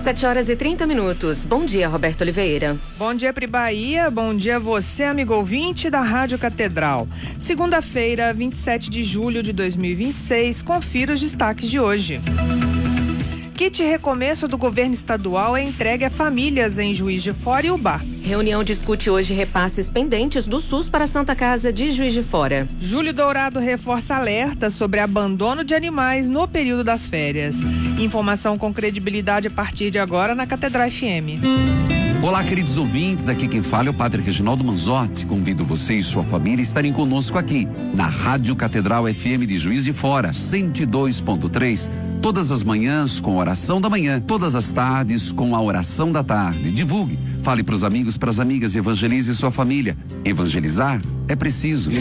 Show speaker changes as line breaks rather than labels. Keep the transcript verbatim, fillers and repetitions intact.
sete horas e trinta minutos. Bom dia, Roberto Oliveira.
Bom dia, Pri Bahia. Bom dia a você, amigo ouvinte da Rádio Catedral. Segunda-feira, vinte e sete de julho de dois mil e vinte e seis. Confira os destaques de hoje. Kit recomeço do governo estadual é entregue a famílias em Juiz de Fora e Ubá.
Reunião discute hoje repasses pendentes do SUS para a Santa Casa de Juiz de Fora.
Júlio Dourado reforça alerta sobre abandono de animais no período das férias. Informação com credibilidade a partir de agora na Catedral F M.
Olá, queridos ouvintes, aqui quem fala é o Padre Reginaldo Manzotti. Convido você e sua família a estarem conosco aqui, na Rádio Catedral F M de Juiz de Fora, cento e dois ponto três, todas as manhãs com a oração da manhã, todas as tardes com a oração da tarde. Divulgue, fale para os amigos, para as amigas, evangelize sua família. Evangelizar é preciso.